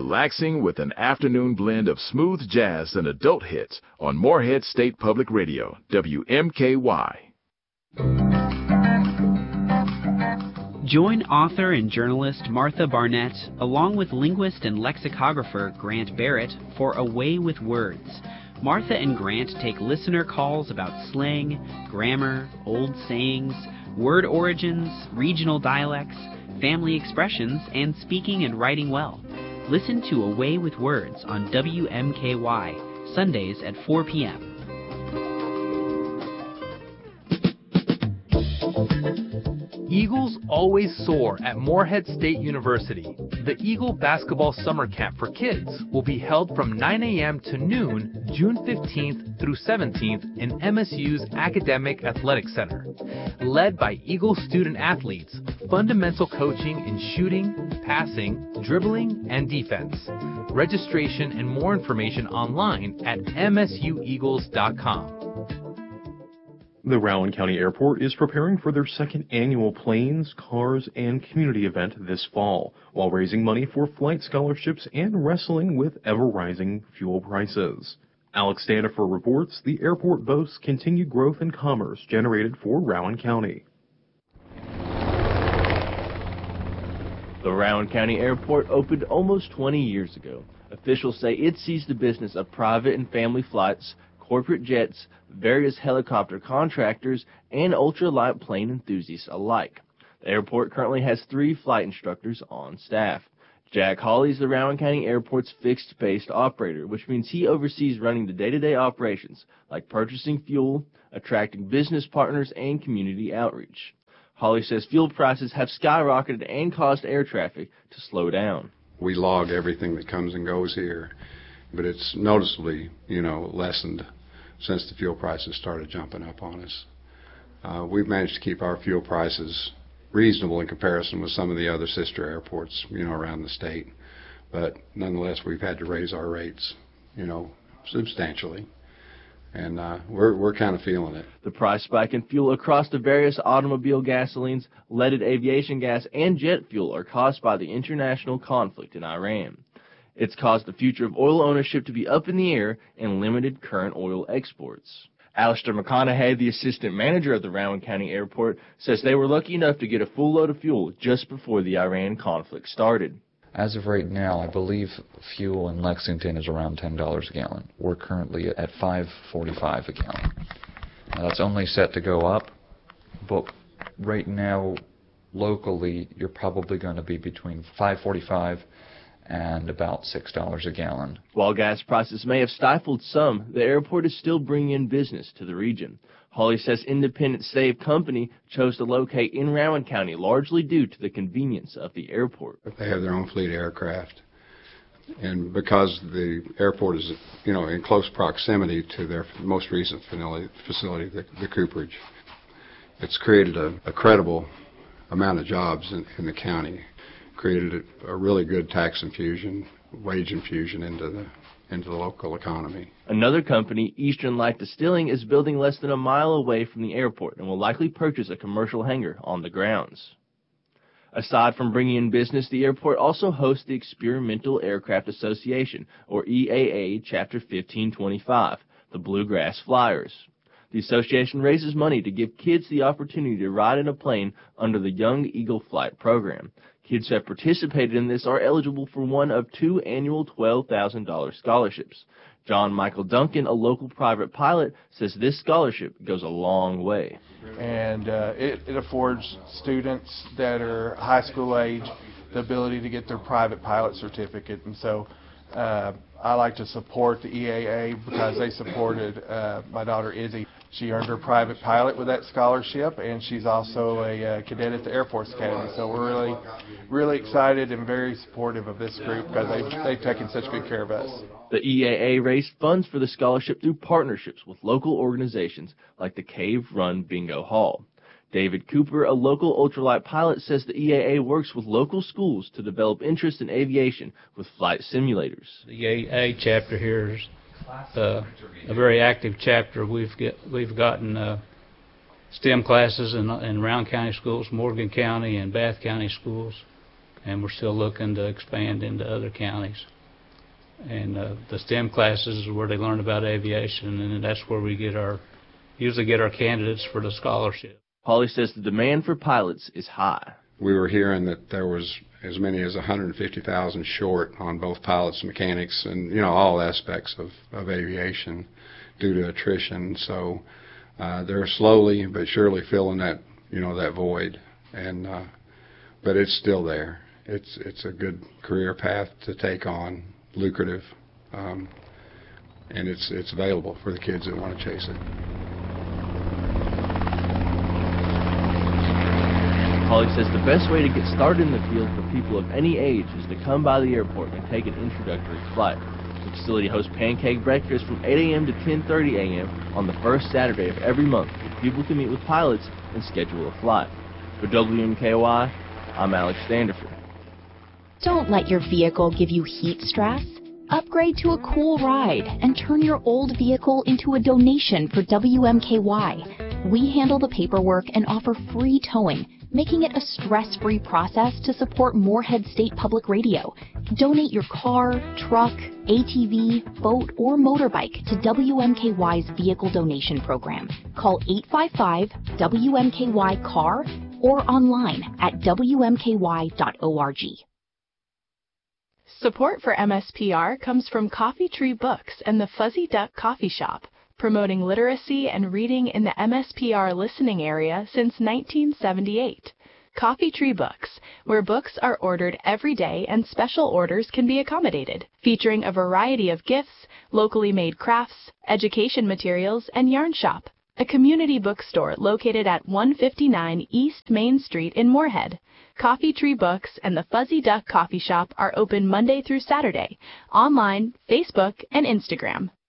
relaxing with an afternoon blend of smooth jazz and adult hits on Morehead State Public Radio, WMKY. Join author and journalist Martha Barnett, along with linguist and lexicographer Grant Barrett, for A Way with Words. Martha and Grant take listener calls about slang, grammar, old sayings, word origins, regional dialects, family expressions, and speaking and writing well. Listen to A Way with Words on WMKY, Sundays at 4 p.m. Eagles always soar at Morehead State University. The Eagle Basketball Summer Camp for Kids will be held from 9 a.m. to noon, June 15th through 17th in MSU's Academic Athletic Center. Led by Eagle student athletes, fundamental coaching in shooting, passing, dribbling, and defense. Registration and more information online at msueagles.com. The Rowan County Airport is preparing for their second annual Planes, Cars, and Community event this fall, while raising money for flight scholarships and wrestling with ever-rising fuel prices. Alex Standifer reports the airport boasts continued growth in commerce generated for Rowan County. The Rowan County Airport opened almost 20 years ago. Officials say it sees the business of private and family flights, corporate jets, various helicopter contractors, and ultralight plane enthusiasts alike. The airport currently has 3 flight instructors on staff. Jack Hawley is the Rowan County Airport's fixed-based operator, which means he oversees running the day-to-day operations, like purchasing fuel, attracting business partners, and community outreach. Hawley says fuel prices have skyrocketed and caused air traffic to slow down. We log everything that comes and goes here, but it's noticeably, lessened since the fuel prices started jumping up on us. We've managed to keep our fuel prices reasonable in comparison with some of the other sister airports, around the state. But nonetheless, we've had to raise our rates, substantially. And we're kind of feeling it. The price spike in fuel across the various automobile gasolines, leaded aviation gas, and jet fuel are caused by the international conflict in Iran. It's caused the future of oil ownership to be up in the air and limited current oil exports. Alistair McConaughey, the assistant manager of the Rowan County Airport, says they were lucky enough to get a full load of fuel just before the Iran conflict started. As of right now, I believe fuel in Lexington is around $10 a gallon. We're currently at $5.45 a gallon. Now, that's only set to go up, but right now, locally, you're probably going to be between $5.45 and about $6 a gallon. While gas prices may have stifled some, the airport is still bringing in business to the region. Hawley says Independent Save Company chose to locate in Rowan County largely due to the convenience of the airport. They have their own fleet of aircraft, and because the airport is, in close proximity to their most recent facility, the Cooperage, it's created a credible amount of jobs in the county. Created a really good tax infusion, wage infusion into the local economy. Another company, Eastern Light Distilling, is building less than a mile away from the airport and will likely purchase a commercial hangar on the grounds. Aside from bringing in business, the airport also hosts the Experimental Aircraft Association, or EAA Chapter 1525, the Bluegrass Flyers. The association raises money to give kids the opportunity to ride in a plane under the Young Eagle Flight program. Kids who have participated in this are eligible for one of 2 annual $12,000 scholarships. John Michael Duncan, a local private pilot, says this scholarship goes a long way. And it affords students that are high school age the ability to get their private pilot certificate. And so I like to support the EAA because they supported my daughter Izzy. She earned her private pilot with that scholarship, and she's also a cadet at the Air Force Academy. So we're really excited and very supportive of this group because they've taken such good care of us. The EAA raised funds for the scholarship through partnerships with local organizations like the Cave Run Bingo Hall. David Cooper, a local ultralight pilot, says the EAA works with local schools to develop interest in aviation with flight simulators. The EAA chapter here is a very active chapter. We've gotten STEM classes in Rowan County schools, Morgan County, and Bath County schools, and we're still looking to expand into other counties. And the STEM classes is where they learn about aviation, and that's where we usually get our candidates for the scholarship. Pauly says the demand for pilots is high. We were hearing that there was as many as 150,000 short on both pilots and mechanics and, all aspects of aviation due to attrition. So they're slowly but surely filling that, that void. And but it's still there. It's a good career path to take on, lucrative, and it's available for the kids that want to chase it. Pauly says the best way to get started in the field for people of any age is to come by the airport and take an introductory flight. The facility hosts pancake breakfast from 8 a.m. to 10:30 a.m. on the first Saturday of every month, where people can meet with pilots and schedule a flight. For WMKY, I'm Alex Standiford. Don't let your vehicle give you heat stress. Upgrade to a cool ride and turn your old vehicle into a donation for WMKY. We handle the paperwork and offer free towing, making it a stress-free process to support Morehead State Public Radio. Donate your car, truck, ATV, boat, or motorbike to WMKY's Vehicle Donation Program. Call 855-WMKY-CAR or online at WMKY.org. Support for MSPR comes from Coffee Tree Books and the Fuzzy Duck Coffee Shop, promoting literacy and reading in the MSPR listening area since 1978. Coffee Tree Books, where books are ordered every day and special orders can be accommodated, featuring a variety of gifts, locally made crafts, education materials, and yarn shop. A community bookstore located at 159 East Main Street in Morehead. Coffee Tree Books and the Fuzzy Duck Coffee Shop are open Monday through Saturday, online, Facebook, and Instagram.